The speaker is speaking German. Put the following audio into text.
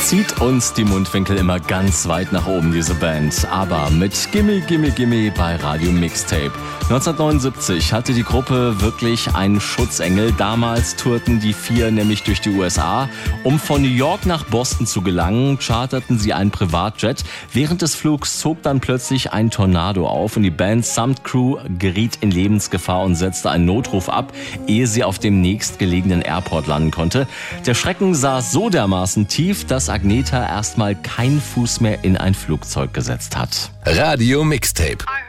Zieht uns die Mundwinkel immer ganz weit nach oben, diese Band. Aber mit Gimme Gimme Gimme bei Radio Mixtape. 1979 hatte die Gruppe wirklich einen Schutzengel. Damals tourten die vier nämlich durch die USA. Um von New York nach Boston zu gelangen, charterten sie einen Privatjet. Während des Flugs zog dann plötzlich ein Tornado auf und die Band samt Crew geriet in Lebensgefahr und setzte einen Notruf ab, ehe sie auf dem nächstgelegenen Airport landen konnte. Der Schrecken saß so dermaßen tief, dass Agnetha erstmal keinen Fuß mehr in ein Flugzeug gesetzt hat. Radio Mixtape.